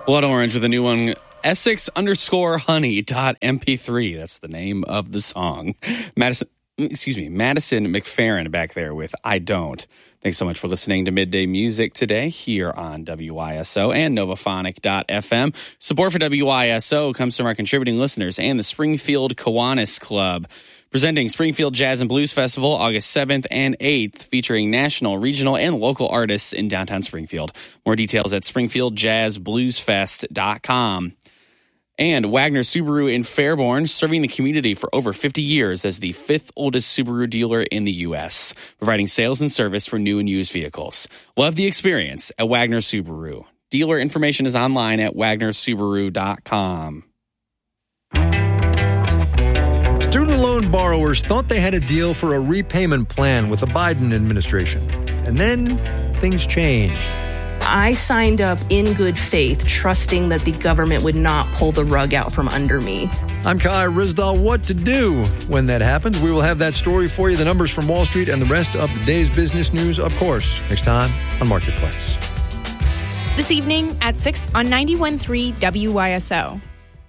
Blood Orange with a new one, Essex_honey.mp3. That's the name of the song. Madison McFerrin back there with I Don't. Thanks so much for listening to Midday Music today here on WYSO and Novaphonic.fm. Support for WYSO comes from our contributing listeners and the Springfield Kiwanis Club, presenting Springfield Jazz and Blues Festival August 7th and 8th, featuring national, regional, and local artists in downtown Springfield. More details at springfieldjazzbluesfest.com. And Wagner Subaru in Fairborn, serving the community for over 50 years as the fifth oldest Subaru dealer in the U.S., providing sales and service for new and used vehicles. Love the experience at Wagner Subaru. Dealer information is online at wagnersubaru.com. Student loan borrowers thought they had a deal for a repayment plan with the Biden administration. And then things changed. I signed up in good faith, trusting that the government would not pull the rug out from under me. I'm Kai Rizdal. What to do when that happens? We will have that story for you, the numbers from Wall Street, and the rest of the day's business news, of course, next time on Marketplace. This evening at 6 on 91.3 WYSO.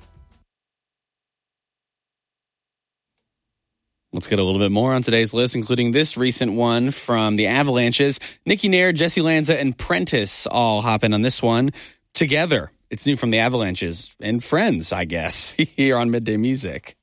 Let's get a little bit more on today's list, including this recent one from the Avalanches. Nikki Nair, Jesse Lanza, and Prentice all hop in on this one together. It's new from the Avalanches and friends, I guess, here on Midday Music.